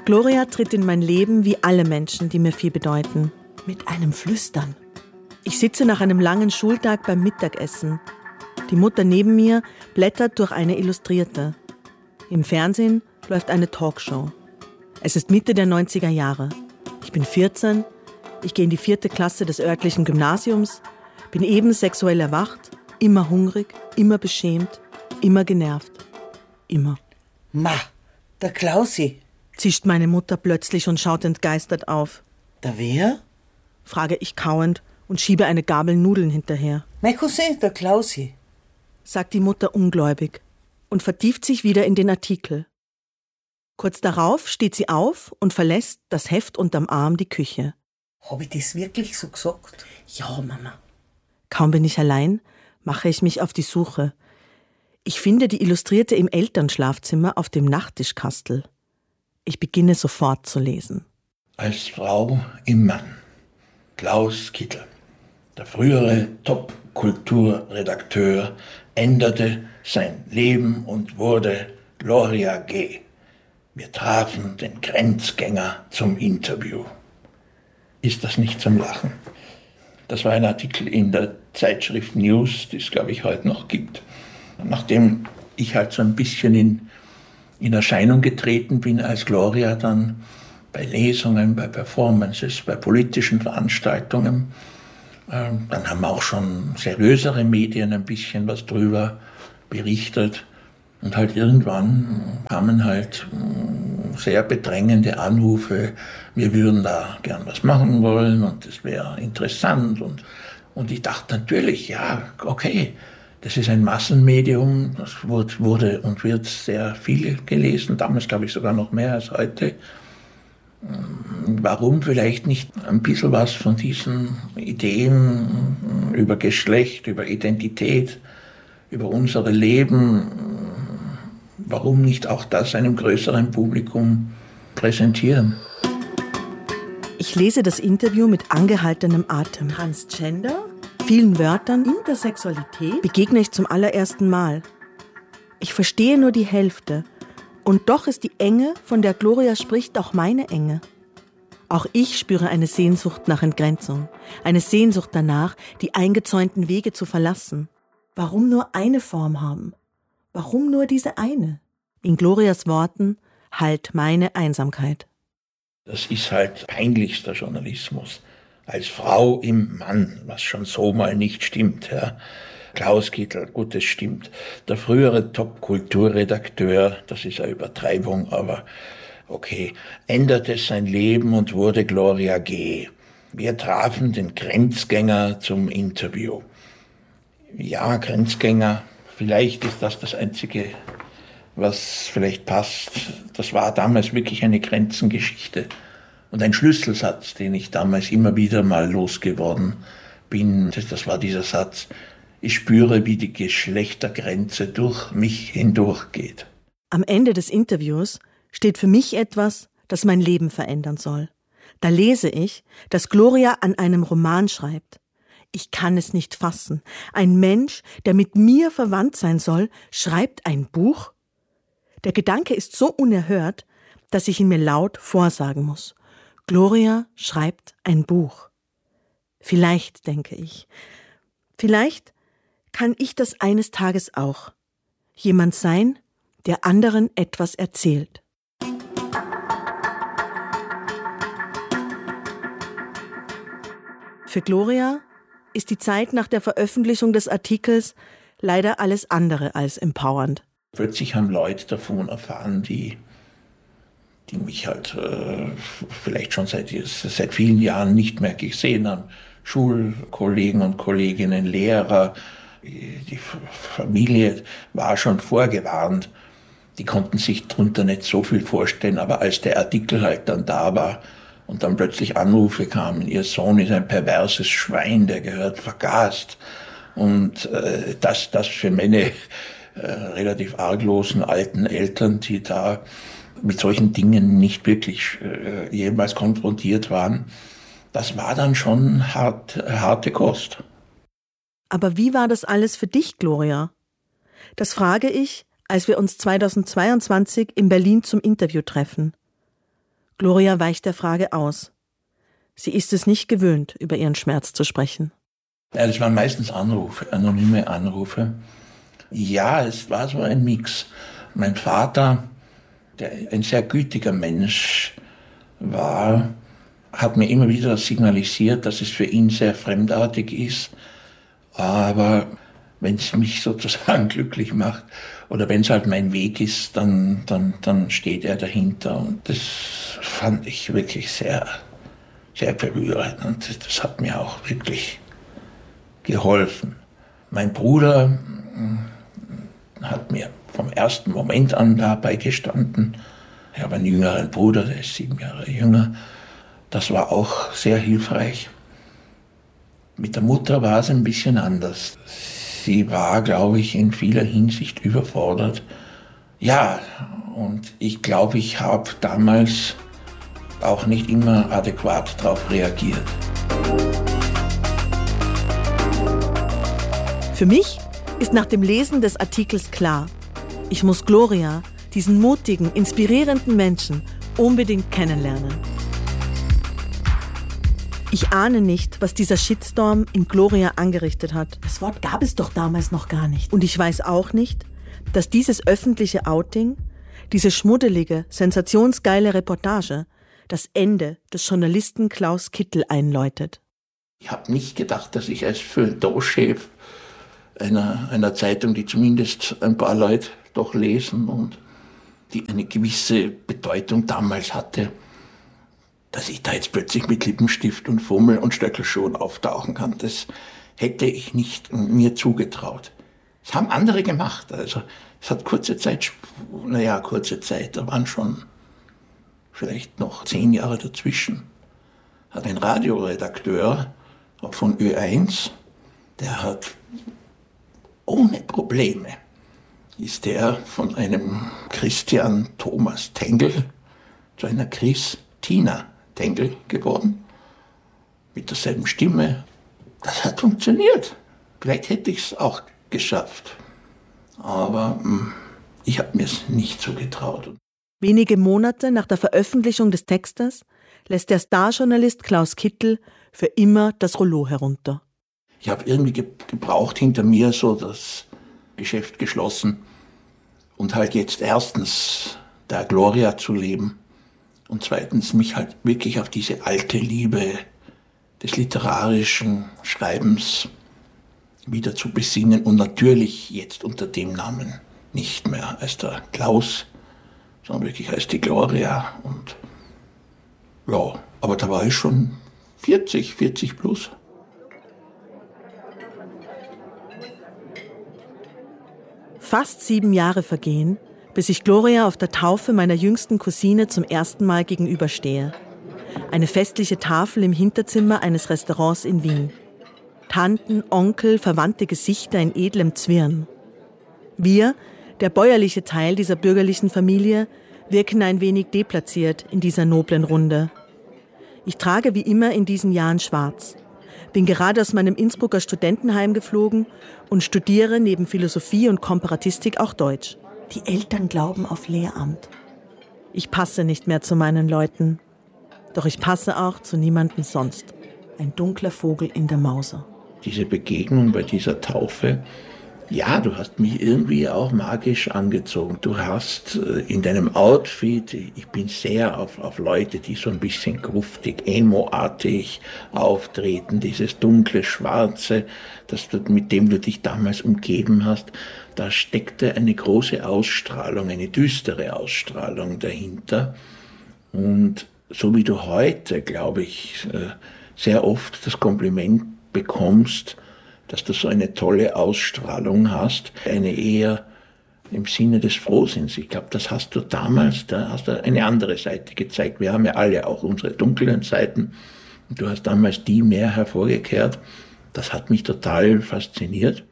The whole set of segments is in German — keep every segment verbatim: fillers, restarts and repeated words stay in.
Gloria tritt in mein Leben wie alle Menschen, die mir viel bedeuten. Mit einem Flüstern. Ich sitze nach einem langen Schultag beim Mittagessen. Die Mutter neben mir blättert durch eine Illustrierte. Im Fernsehen läuft eine Talkshow. Es ist Mitte der neunziger Jahre. Ich bin vierzehn, ich gehe in die vierte Klasse des örtlichen Gymnasiums, bin eben sexuell erwacht, immer hungrig, immer beschämt, immer genervt. Immer. Ma, der Klausi. Zischt meine Mutter plötzlich und schaut entgeistert auf. Der wer? Frage ich kauend und schiebe eine Gabel Nudeln hinterher. Mein Cousin, der Klausi. Sagt die Mutter ungläubig und vertieft sich wieder in den Artikel. Kurz darauf steht sie auf und verlässt das Heft unterm Arm die Küche. Hab ich das wirklich so gesagt? Ja, Mama. Kaum bin ich allein, mache ich mich auf die Suche. Ich finde die Illustrierte im Elternschlafzimmer auf dem Nachttischkastel. Ich beginne sofort zu lesen. Als Frau im Mann. Klaus Kittel, der frühere Top-Kulturredakteur, änderte sein Leben und wurde Gloria G. Wir trafen den Grenzgänger zum Interview. Ist das nicht zum Lachen? Das war ein Artikel in der Zeitschrift News, die es, glaube ich, heute noch gibt. Nachdem ich halt so ein bisschen in, in Erscheinung getreten bin als Gloria, dann bei Lesungen, bei Performances, bei politischen Veranstaltungen, äh, dann haben auch schon seriösere Medien ein bisschen was drüber berichtet. Und halt irgendwann kamen halt sehr bedrängende Anrufe, wir würden da gern was machen wollen und das wäre interessant. Und, und ich dachte natürlich, ja, okay, das ist ein Massenmedium, das wurde, wurde und wird sehr viel gelesen, damals glaube ich sogar noch mehr als heute. Warum vielleicht nicht ein bisschen was von diesen Ideen über Geschlecht, über Identität, über unser Leben, warum nicht auch das einem größeren Publikum präsentieren? Ich lese das Interview mit angehaltenem Atem. Transgender? Vielen Wörtern? Intersexualität? Begegne ich zum allerersten Mal. Ich verstehe nur die Hälfte. Und doch ist die Enge, von der Gloria spricht, auch meine Enge. Auch ich spüre eine Sehnsucht nach Entgrenzung. Eine Sehnsucht danach, die eingezäunten Wege zu verlassen. Warum nur eine Form haben? Warum nur diese eine? In Glorias Worten halt meine Einsamkeit. Das ist halt peinlichster Journalismus. Als Frau im Mann, was schon so mal nicht stimmt. Ja. Klaus Kittel, gut, das stimmt. Der frühere Top-Kulturredakteur, das ist eine Übertreibung, aber okay, änderte sein Leben und wurde Gloria G. Wir trafen den Grenzgänger zum Interview. Ja, Grenzgänger, vielleicht ist das das Einzige, was vielleicht passt. Das war damals wirklich eine Grenzengeschichte und ein Schlüsselsatz, den ich damals immer wieder mal losgeworden bin. Das war dieser Satz: Ich spüre, wie die Geschlechtergrenze durch mich hindurchgeht. Am Ende des Interviews steht für mich etwas, das mein Leben verändern soll. Da lese ich, dass Gloria an einem Roman schreibt. Ich kann es nicht fassen. Ein Mensch, der mit mir verwandt sein soll, schreibt ein Buch? Der Gedanke ist so unerhört, dass ich ihn mir laut vorsagen muss. Gloria schreibt ein Buch. Vielleicht, denke ich, vielleicht kann ich das eines Tages auch. Jemand sein, der anderen etwas erzählt. Für Gloria ist die Zeit nach der Veröffentlichung des Artikels leider alles andere als empowernd. Plötzlich haben Leute davon erfahren, die, die mich halt äh, vielleicht schon seit, seit vielen Jahren nicht mehr gesehen haben. Schulkollegen und Kolleginnen, Lehrer, die Familie war schon vorgewarnt. Die konnten sich darunter nicht so viel vorstellen, aber als der Artikel halt dann da war und dann plötzlich Anrufe kamen, ihr Sohn ist ein perverses Schwein, der gehört vergast. Und äh, das, das für meine äh, relativ arglosen alten Eltern, die da mit solchen Dingen nicht wirklich äh, jemals konfrontiert waren, das war dann schon hart, harte Kost. Aber wie war das alles für dich, Gloria? Das frage ich, als wir uns zweitausendzweiundzwanzig in Berlin zum Interview treffen. Gloria weicht der Frage aus. Sie ist es nicht gewöhnt, über ihren Schmerz zu sprechen. Ja, das waren meistens Anrufe, anonyme Anrufe. Ja, es war so ein Mix. Mein Vater, der ein sehr gütiger Mensch war, hat mir immer wieder signalisiert, dass es für ihn sehr fremdartig ist. Aber wenn es mich sozusagen glücklich macht oder wenn es halt mein Weg ist, dann, dann, dann steht er dahinter. Und das fand ich wirklich sehr, sehr berührend. Und das hat mir auch wirklich geholfen. Mein Bruder hat mir vom ersten Moment an dabei gestanden. Ich habe einen jüngeren Bruder, der ist sieben Jahre jünger. Das war auch sehr hilfreich. Mit der Mutter war es ein bisschen anders. Sie war, glaube ich, in vieler Hinsicht überfordert. Ja, und ich glaube, ich habe damals auch nicht immer adäquat darauf reagiert. Für mich ist nach dem Lesen des Artikels klar, ich muss Gloria, diesen mutigen, inspirierenden Menschen, unbedingt kennenlernen. Ich ahne nicht, was dieser Shitstorm in Gloria angerichtet hat. Das Wort gab es doch damals noch gar nicht. Und ich weiß auch nicht, dass dieses öffentliche Outing, diese schmuddelige, sensationsgeile Reportage, das Ende des Journalisten Klaus Kittel einläutet. Ich habe nicht gedacht, dass ich als Feuilleton-Chef einer, einer Zeitung, die zumindest ein paar Leute doch lesen und die eine gewisse Bedeutung damals hatte, dass ich da jetzt plötzlich mit Lippenstift und Fummel und Stöckelschuhen auftauchen kann. Das hätte ich nicht mir zugetraut. Das haben andere gemacht. Also es hat kurze Zeit, naja, kurze Zeit, da waren schon vielleicht noch zehn Jahre dazwischen. Hat ein Radioredakteur von Ö eins, der hat ohne Probleme, ist der von einem Christian Thomas Tengel zu einer Christina Tengel geworden, mit derselben Stimme. Das hat funktioniert. Vielleicht hätte ich es auch geschafft. Aber mh, ich habe mir es nicht so getraut. Wenige Monate nach der Veröffentlichung des Textes lässt der Starjournalist Klaus Kittel für immer das Rollo herunter. Ich habe irgendwie ge- gebraucht hinter mir so das Geschäft geschlossen und halt jetzt erstens der Gloria zu leben. Und zweitens mich halt wirklich auf diese alte Liebe des literarischen Schreibens wieder zu besinnen und natürlich jetzt unter dem Namen nicht mehr als der Klaus, sondern wirklich als die Gloria. Und ja, aber da war ich schon vierzig, vierzig plus. Fast sieben Jahre vergehen, bis ich Gloria auf der Taufe meiner jüngsten Cousine zum ersten Mal gegenüberstehe. Eine festliche Tafel im Hinterzimmer eines Restaurants in Wien. Tanten, Onkel, verwandte Gesichter in edlem Zwirn. Wir, der bäuerliche Teil dieser bürgerlichen Familie, wirken ein wenig deplatziert in dieser noblen Runde. Ich trage wie immer in diesen Jahren schwarz, bin gerade aus meinem Innsbrucker Studentenheim geflogen und studiere neben Philosophie und Komparatistik auch Deutsch. Die Eltern glauben auf Lehramt. Ich passe nicht mehr zu meinen Leuten. Doch ich passe auch zu niemandem sonst. Ein dunkler Vogel in der Mauser. Diese Begegnung bei dieser Taufe, ja, du hast mich irgendwie auch magisch angezogen. Du hast in deinem Outfit, ich bin sehr auf, auf Leute, die so ein bisschen gruftig, emo-artig auftreten, dieses dunkle, schwarze, das du, mit dem du dich damals umgeben hast, da steckte eine große Ausstrahlung, eine düstere Ausstrahlung dahinter. Und so wie du heute, glaube ich, sehr oft das Kompliment bekommst, dass du so eine tolle Ausstrahlung hast, eine eher im Sinne des Frohsinns. Ich glaube, das hast du damals, da hast du eine andere Seite gezeigt. Wir haben ja alle auch unsere dunklen Seiten. Und du hast damals die mehr hervorgekehrt. Das hat mich total fasziniert.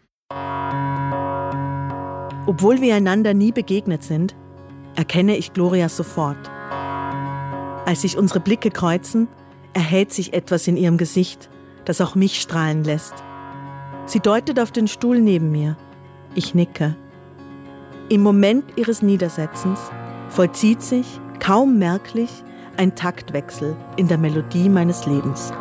Obwohl wir einander nie begegnet sind, erkenne ich Gloria sofort. Als sich unsere Blicke kreuzen, erhält sich etwas in ihrem Gesicht, das auch mich strahlen lässt. Sie deutet auf den Stuhl neben mir. Ich nicke. Im Moment ihres Niedersetzens vollzieht sich, kaum merklich, ein Taktwechsel in der Melodie meines Lebens.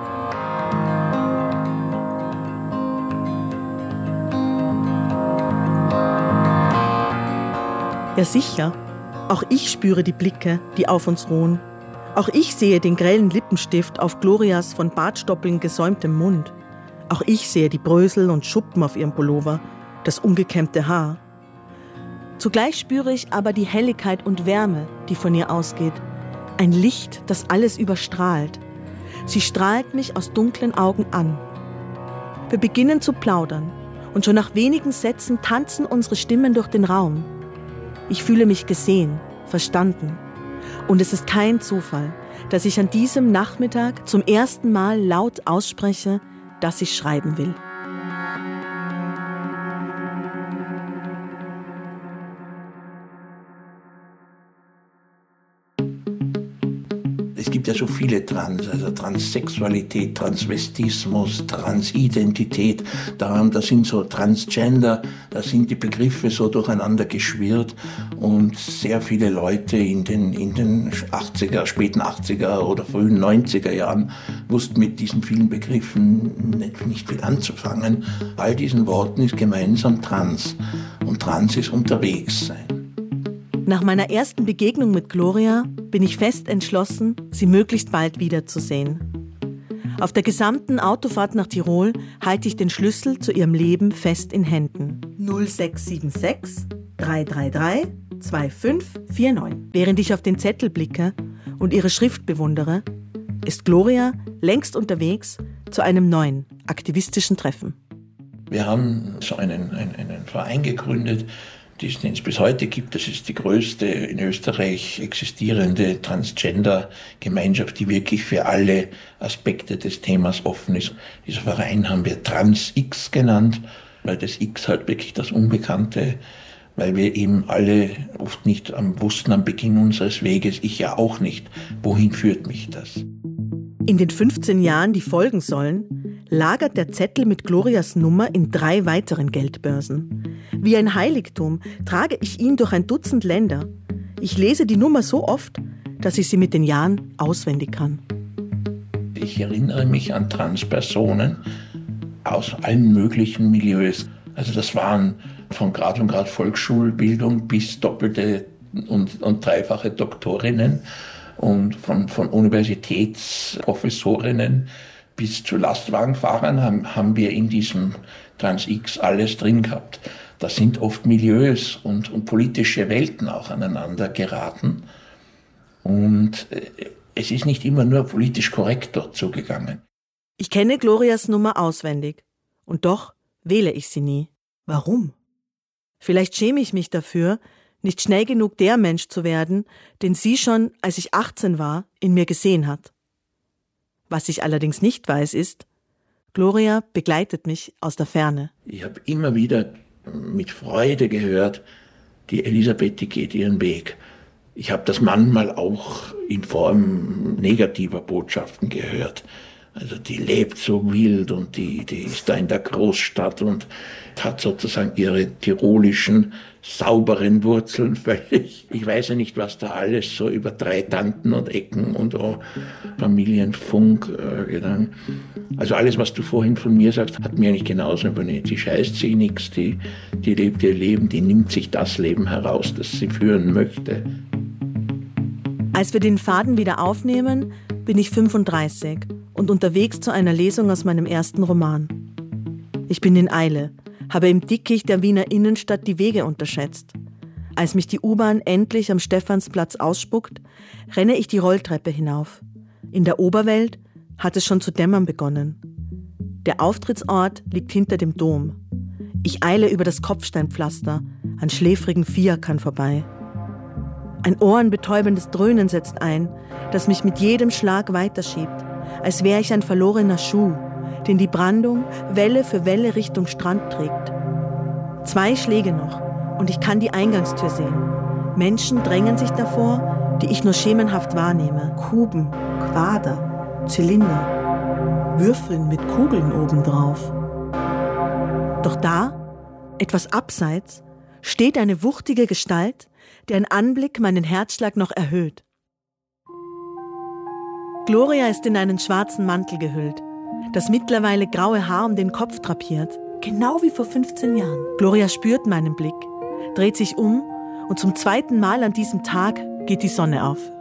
Ja sicher, auch ich spüre die Blicke, die auf uns ruhen. Auch ich sehe den grellen Lippenstift auf Glorias von Bartstoppeln gesäumtem Mund. Auch ich sehe die Brösel und Schuppen auf ihrem Pullover, das ungekämmte Haar. Zugleich spüre ich aber die Helligkeit und Wärme, die von ihr ausgeht. Ein Licht, das alles überstrahlt. Sie strahlt mich aus dunklen Augen an. Wir beginnen zu plaudern und schon nach wenigen Sätzen tanzen unsere Stimmen durch den Raum. Ich fühle mich gesehen, verstanden. Und es ist kein Zufall, dass ich an diesem Nachmittag zum ersten Mal laut ausspreche, dass ich schreiben will. Es gibt ja so viele Trans, also Transsexualität, Transvestismus, Transidentität, da sind so Transgender, da sind die Begriffe so durcheinander geschwirrt und sehr viele Leute in den, in den achtziger, späten achtziger oder frühen neunziger Jahren wussten mit diesen vielen Begriffen nicht, nicht viel anzufangen. All diesen Worten ist gemeinsam Trans und Trans ist unterwegs sein. Nach meiner ersten Begegnung mit Gloria bin ich fest entschlossen, sie möglichst bald wiederzusehen. Auf der gesamten Autofahrt nach Tirol halte ich den Schlüssel zu ihrem Leben fest in Händen. null sechs sieben sechs drei drei drei zwei fünf vier neun. Während ich auf den Zettel blicke und ihre Schrift bewundere, ist Gloria längst unterwegs zu einem neuen aktivistischen Treffen. Wir haben so einen, einen, einen Verein gegründet, den es bis heute gibt. Das ist die größte in Österreich existierende Transgender-Gemeinschaft, die wirklich für alle Aspekte des Themas offen ist. Dieser Verein haben wir Trans-X genannt, weil das X halt wirklich das Unbekannte, weil wir eben alle oft nicht wussten am Beginn unseres Weges, ich ja auch nicht, wohin führt mich das. In den fünfzehn Jahren, die folgen sollen, lagert der Zettel mit Glorias Nummer in drei weiteren Geldbörsen. Wie ein Heiligtum trage ich ihn durch ein Dutzend Länder. Ich lese die Nummer so oft, dass ich sie mit den Jahren auswendig kann. Ich erinnere mich an Transpersonen aus allen möglichen Milieus. Also das waren von Grad und Grad Volksschulbildung bis doppelte und, und dreifache Doktorinnen und von, von Universitätsprofessorinnen bis zu Lastwagenfahrern haben, haben wir in diesem Trans-X alles drin gehabt. Da sind oft Milieus und, und politische Welten auch aneinander geraten. Und es ist nicht immer nur politisch korrekt dort zugegangen. Ich kenne Glorias Nummer auswendig. Und doch wähle ich sie nie. Warum? Vielleicht schäme ich mich dafür, nicht schnell genug der Mensch zu werden, den sie schon, als ich achtzehn war, in mir gesehen hat. Was ich allerdings nicht weiß, ist, Gloria begleitet mich aus der Ferne. Ich habe immer wieder mit Freude gehört, die Elisabeth, die geht ihren Weg. Ich habe das manchmal auch in Form negativer Botschaften gehört. Also die lebt so wild und die, die ist da in der Großstadt und hat sozusagen ihre tirolischen, sauberen Wurzeln völlig. Ich weiß ja nicht, was da alles so über drei Tanten und Ecken und oh, Familienfunk äh, gegangen. Also alles, was du vorhin von mir sagst, hat mir eigentlich genauso übernommen. Die scheißt sich nichts, die, die lebt ihr Leben, die nimmt sich das Leben heraus, das sie führen möchte. Als wir den Faden wieder aufnehmen, bin ich fünfunddreißig und unterwegs zu einer Lesung aus meinem ersten Roman. Ich bin in Eile, habe im Dickicht der Wiener Innenstadt die Wege unterschätzt. Als mich die U-Bahn endlich am Stephansplatz ausspuckt, renne ich die Rolltreppe hinauf. In der Oberwelt hat es schon zu dämmern begonnen. Der Auftrittsort liegt hinter dem Dom. Ich eile über das Kopfsteinpflaster an schläfrigen Fiakern vorbei. Ein ohrenbetäubendes Dröhnen setzt ein, das mich mit jedem Schlag weiterschiebt, als wäre ich ein verlorener Schuh, den die Brandung Welle für Welle Richtung Strand trägt. Zwei Schläge noch und ich kann die Eingangstür sehen. Menschen drängen sich davor, die ich nur schemenhaft wahrnehme. Kuben, Quader, Zylinder, Würfeln mit Kugeln obendrauf. Doch da, etwas abseits, steht eine wuchtige Gestalt, deren Anblick meinen Herzschlag noch erhöht. Gloria ist in einen schwarzen Mantel gehüllt, das mittlerweile graue Haar um den Kopf drapiert. Genau wie vor fünfzehn Jahren. Gloria spürt meinen Blick, dreht sich um und zum zweiten Mal an diesem Tag geht die Sonne auf.